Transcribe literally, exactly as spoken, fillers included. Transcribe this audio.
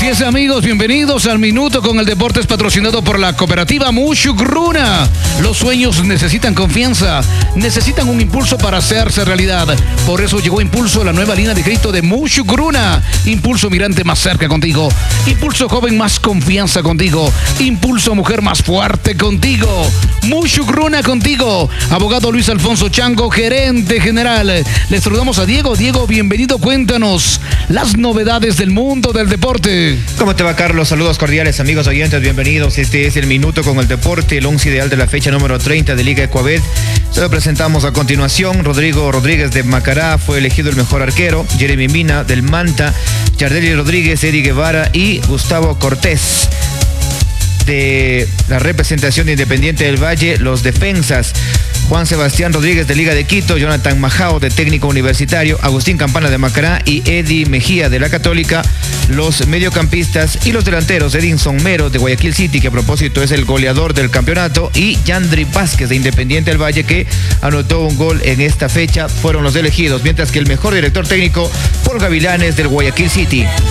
Así es, amigos, bienvenidos al Minuto con el Deportes, patrocinado por la cooperativa Mushgruna. Los sueños necesitan confianza, necesitan un impulso para hacerse realidad. Por eso llegó Impulso, la nueva línea de crédito de Mushgruna. Impulso Mirante, más cerca contigo. Impulso Joven, más confianza contigo. Impulso Mujer, más fuerte contigo. Mushgruna contigo. Abogado Luis Alfonso Chango, gerente general. Les saludamos a Diego. Diego, bienvenido. Cuéntanos las novedades del mundo del deporte. ¿Cómo te va, Carlos? Saludos cordiales, amigos oyentes, bienvenidos. Este es el Minuto con el Deporte, el once ideal de la fecha número treinta de Liga Ecuabet. Se lo presentamos a continuación. Rodrigo Rodríguez de Macará fue elegido el mejor arquero. Jeremy Mina del Manta, Yardeli Rodríguez, Eddie Guevara y Gustavo Cortés. De la representación de Independiente del Valle, los defensas: Juan Sebastián Rodríguez de Liga de Quito, Jonathan Majao de Técnico Universitario, Agustín Campana de Macará y Eddie Mejía de la Católica. Los mediocampistas y los delanteros: Edinson Mero de Guayaquil City, que a propósito es el goleador del campeonato, y Yandri Vázquez de Independiente del Valle, que anotó un gol en esta fecha, fueron los elegidos, mientras que el mejor director técnico, Paul Gavilanes del Guayaquil City.